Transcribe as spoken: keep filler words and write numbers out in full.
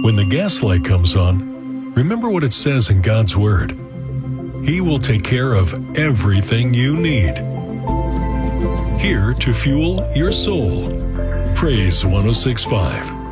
When the gas light comes on, remember what it says in God's Word. He will take care of everything you need. Here to fuel your soul. Praise one oh six point five.